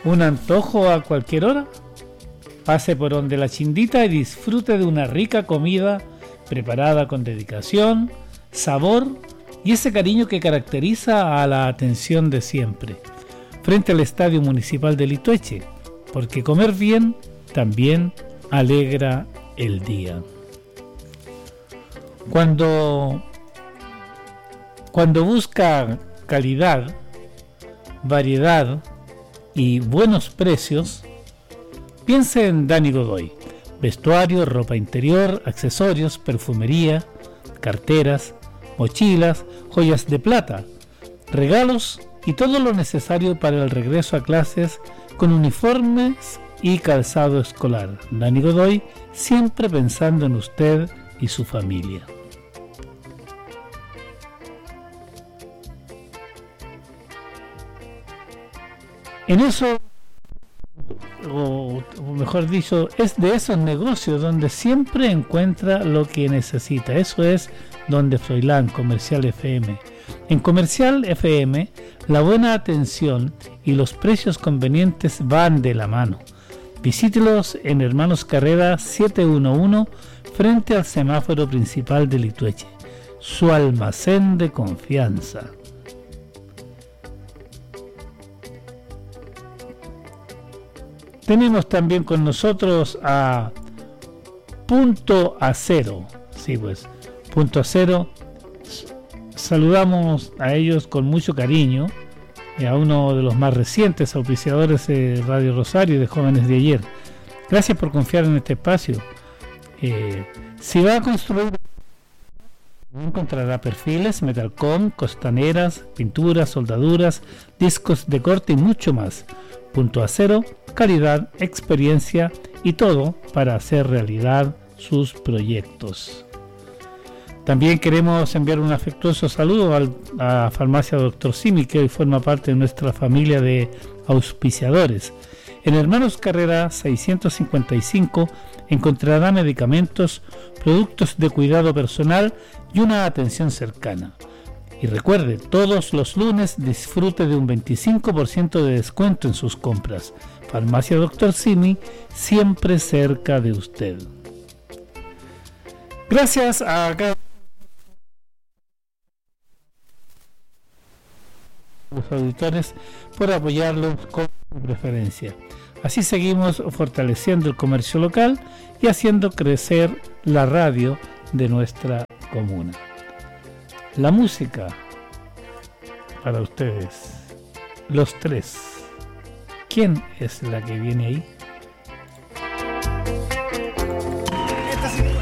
¿Un antojo a cualquier hora? Pase por donde la Chindita y disfrute de una rica comida preparada con dedicación, sabor y ese cariño que caracteriza a la atención de siempre, frente al Estadio Municipal de Litueche, porque comer bien también alegra el día. Cuando busca calidad, variedad y buenos precios, piense en Dani Godoy. Vestuario, ropa interior, accesorios, perfumería, carteras, mochilas, joyas de plata, regalos y todo lo necesario para el regreso a clases con uniformes y calzado escolar. Dani Godoy, siempre pensando en usted y su familia. En eso, o mejor dicho, es de esos negocios donde siempre encuentra lo que necesita. Eso es donde Froilán, Comercial FM. En Comercial FM, la buena atención y los precios convenientes van de la mano. Visítelos en Hermanos Carrera 711, frente al semáforo principal de Litueche. Su almacén de confianza. Tenemos también con nosotros a Punto Acero. Sí, pues, Punto Acero. Saludamos a ellos con mucho cariño, a uno de los más recientes auspiciadores de Radio Rosario y de Jóvenes de Ayer. Gracias por confiar en este espacio. Si va a construir, encontrará perfiles, metalcom, costaneras, pinturas, soldaduras, discos de corte y mucho más. Punto Acero, calidad, experiencia y todo para hacer realidad sus proyectos. También queremos enviar un afectuoso saludo a Farmacia Dr. Simi, que hoy forma parte de nuestra familia de auspiciadores. En Hermanos Carrera 655 encontrará medicamentos, productos de cuidado personal y una atención cercana. Y recuerde, todos los lunes disfrute de un 25% de descuento en sus compras. Farmacia Dr. Simi, siempre cerca de usted. Gracias a cada los auditores por apoyarlos con preferencia. Así seguimos fortaleciendo el comercio local y haciendo crecer la radio de nuestra comuna. La música para ustedes, los tres. ¿Quién es la que viene ahí?